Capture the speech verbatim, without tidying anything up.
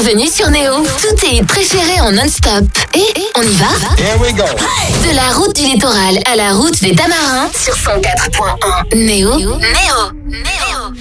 Bienvenue sur Néo. Tous tes hits préférés en non-stop. Et on y va? Here we go. De la route du littoral à la route des Tamarins sur cent quatre point un. Néo. Néo.